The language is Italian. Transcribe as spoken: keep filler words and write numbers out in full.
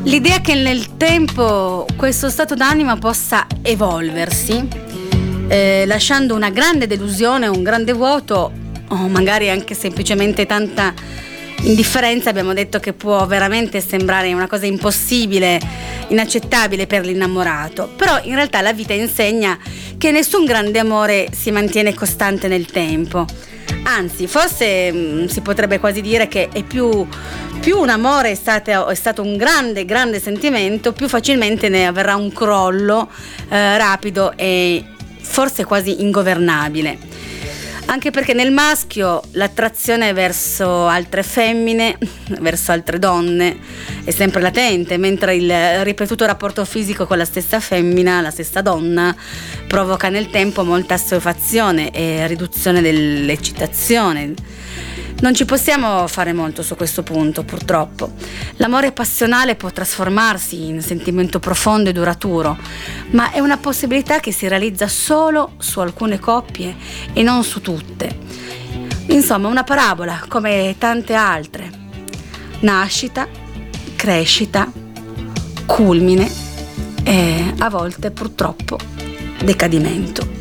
L'idea che nel tempo questo stato d'animo possa evolversi, eh, lasciando una grande delusione, un grande vuoto, o magari anche semplicemente tanta indifferenza, abbiamo detto che può veramente sembrare una cosa impossibile, inaccettabile per l'innamorato, però in realtà la vita insegna che nessun grande amore si mantiene costante nel tempo. Anzi, forse mh, si potrebbe quasi dire che è più, più un amore è stato, è stato un grande, grande sentimento, più facilmente ne avverrà un crollo eh, rapido e forse quasi ingovernabile. Anche perché nel maschio l'attrazione verso altre femmine, verso altre donne, è sempre latente, mentre il ripetuto rapporto fisico con la stessa femmina, la stessa donna, provoca nel tempo molta assuefazione e riduzione dell'eccitazione. Non ci possiamo fare molto su questo punto, purtroppo. L'amore passionale può trasformarsi in sentimento profondo e duraturo, ma è una possibilità che si realizza solo su alcune coppie e non su tutte. Insomma, una parabola come tante altre. Nascita, crescita, culmine e a volte purtroppo decadimento.